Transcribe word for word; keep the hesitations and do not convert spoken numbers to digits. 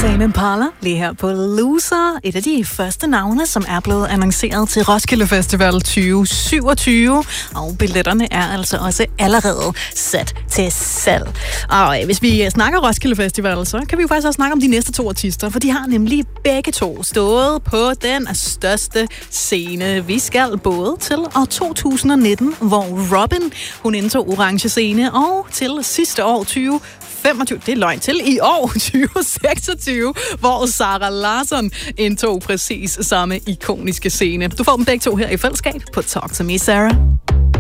Tame Impala, lige her på Loser. Et af de første navne, som er blevet annonceret til Roskilde Festival tyve syvogtyve. Og billetterne er altså også allerede sat til salg. Og hvis vi snakker Roskilde Festival, så kan vi jo faktisk også snakke om de næste to artister. For de har nemlig begge to stået på den største scene. Vi skal både til år to tusind nitten, hvor Robin, hun indtog orange scene, og til sidste år tyve femogtyve, det er løgn, til i år tyve seksogtyve, hvor Zara Larsson indtog præcis samme ikoniske scene. Du får dem begge to her i fællesskab på Talk to Me, Sarah.